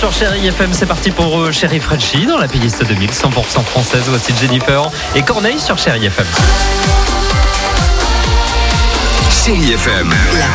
sur Chérie FM, c'est parti pour Chérie Frenchy dans la playlist de mix 100% française. Voici Jennifer et Corneille sur Chérie FM. Chérie FM, La